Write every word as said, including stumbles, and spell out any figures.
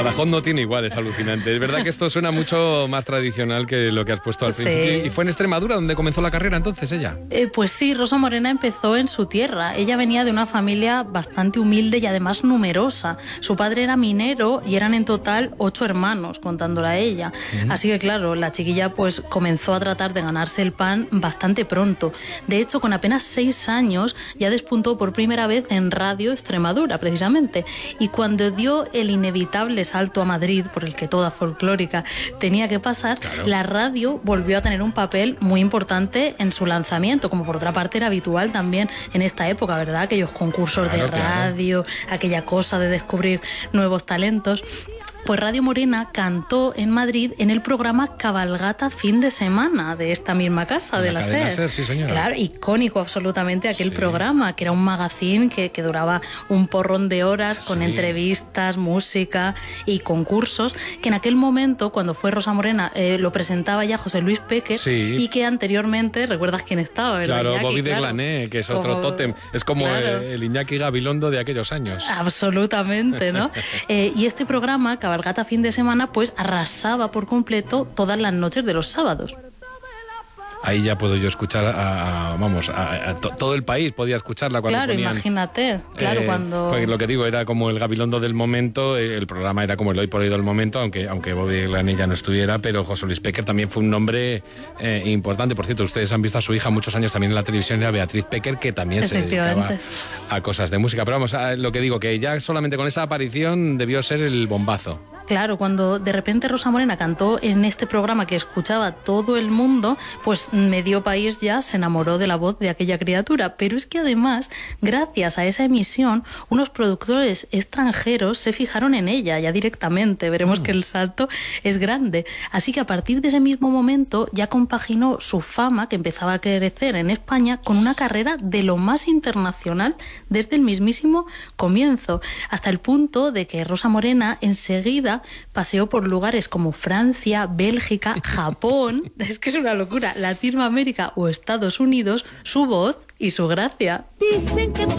Badajoz no tiene igual, es alucinante. Es verdad que esto suena mucho más tradicional que lo que has puesto al Sí. principio. ¿Y fue en Extremadura donde comenzó la carrera entonces ella? Eh, pues sí, Rosa Morena empezó en su tierra. Ella venía de una familia bastante humilde y además numerosa. Su padre era minero y eran en total ocho hermanos, contándola a ella. Uh-huh. Así que claro, la chiquilla pues comenzó a tratar de ganarse el pan bastante pronto. De hecho, con apenas seis años ya despuntó por primera vez en Radio Extremadura, precisamente. Y cuando dio el inevitable salto a Madrid, por el que toda folclórica tenía que pasar, claro, la radio volvió a tener un papel muy importante en su lanzamiento, como por otra parte era habitual también en esta época, ¿verdad? Aquellos concursos claro, de radio, claro, aquella cosa de descubrir nuevos talentos. Pues Radio Morena cantó en Madrid en el programa Cabalgata Fin de Semana de esta misma casa, de la, la SER. SER, sí, señora. Claro, icónico absolutamente aquel sí. programa, que era un magazine que, que duraba un porrón de horas con sí. entrevistas, música y concursos, que en aquel momento, cuando fue Rosa Morena, eh, lo presentaba ya José Luis Péquer sí. y que anteriormente, ¿recuerdas quién estaba? ¿Verdad? Claro, Iñaki, Bobby claro. de Glané, que es otro como, tótem. Es como claro. el Iñaki Gabilondo de aquellos años. Absolutamente, ¿no? eh, y este programa, Cabalgata Fin de Semana, pues arrasaba por completo todas las noches de los sábados. Ahí ya puedo yo escuchar a, a vamos, a, a to, todo el país podía escucharla cuando Claro, ponían, imagínate, claro, eh, cuando... Pues lo que digo, era como el Gabilondo del momento, el programa era como el hoy por hoy del momento, aunque aunque Bobby Glané ya no estuviera, pero José Luis Péquer también fue un nombre eh, importante. Por cierto, ustedes han visto a su hija muchos años también en la televisión, era Beatriz Péquer, que también se dedicaba a cosas de música. Pero vamos, a lo que digo, que ya solamente con esa aparición debió ser el bombazo. Claro, cuando de repente Rosa Morena cantó en este programa que escuchaba todo el mundo, pues medio país ya se enamoró de la voz de aquella criatura. Pero es que además, gracias a esa emisión, unos productores extranjeros se fijaron en ella ya directamente. Veremos mm. que el salto es grande. Así que a partir de ese mismo momento ya compaginó su fama, que empezaba a crecer en España, con una carrera de lo más internacional desde el mismísimo comienzo, hasta el punto de que Rosa Morena enseguida paseó por lugares como Francia, Bélgica, Japón, es que es una locura, Latinoamérica o Estados Unidos, su voz y su gracia. Dicen que